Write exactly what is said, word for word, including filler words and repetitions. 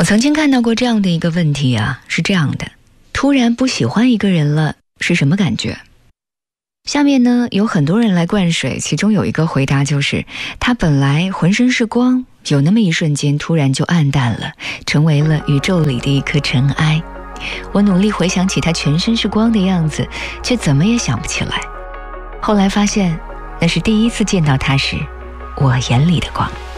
曾经看到过这样的一个问题啊，是这样的：突然不喜欢一个人了，是什么感觉？下面呢有很多人来灌水，其中有一个回答就是，他本来浑身是光，有那么一瞬间突然就暗淡了，成为了宇宙里的一颗尘埃。我努力回想起他全身是光的样子，却怎么也想不起来。后来发现，那是第一次见到他时，我眼里的光。